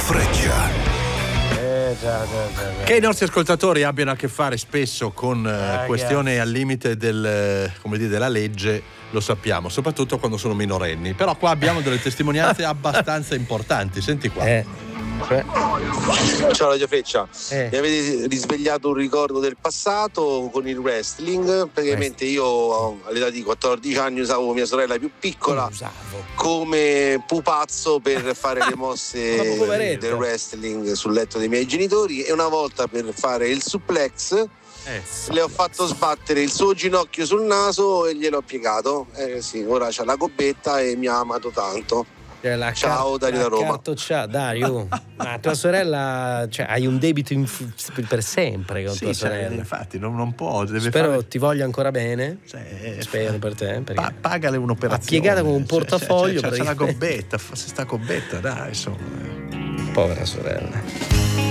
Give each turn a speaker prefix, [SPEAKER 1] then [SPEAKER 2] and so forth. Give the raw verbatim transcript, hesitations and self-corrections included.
[SPEAKER 1] Freccia.
[SPEAKER 2] Eh, già, già, già, già.
[SPEAKER 3] Che i nostri ascoltatori abbiano a che fare spesso con eh, questioni al limite del, come dire, della legge, lo sappiamo, soprattutto quando sono minorenni. Però qua abbiamo delle testimonianze abbastanza importanti. Senti qua.
[SPEAKER 2] Eh. Cioè.
[SPEAKER 4] Ciao Radio Freccia,
[SPEAKER 2] eh.
[SPEAKER 4] mi avete risvegliato un ricordo del passato con il wrestling. Praticamente io all'età di quattordici anni usavo mia sorella più piccola come pupazzo per fare le mosse del wrestling sul letto dei miei genitori, e una volta per fare il suplex eh, le ho fatto sbattere il suo ginocchio sul naso e gliel'ho piegato. Eh sì, ora c'ha la gobbetta e mi ha amato tanto.
[SPEAKER 2] La
[SPEAKER 4] Ciao
[SPEAKER 2] car-
[SPEAKER 4] Dario da Roma.
[SPEAKER 2] Ciao Dario. Ma tua sorella, cioè, hai un debito in f- per sempre con
[SPEAKER 3] sì,
[SPEAKER 2] tua
[SPEAKER 3] cioè,
[SPEAKER 2] sorella.
[SPEAKER 3] Infatti non, non può, deve
[SPEAKER 2] Spero
[SPEAKER 3] fare...
[SPEAKER 2] ti voglia ancora bene.
[SPEAKER 3] Cioè,
[SPEAKER 2] Spero per te.
[SPEAKER 3] Pa- pagale un'operazione.
[SPEAKER 2] Piegata con un portafoglio.
[SPEAKER 3] Cioè, c'è, c'è, c'è la gobbetta, se sta gobbetta, dai, insomma.
[SPEAKER 2] Povera sorella.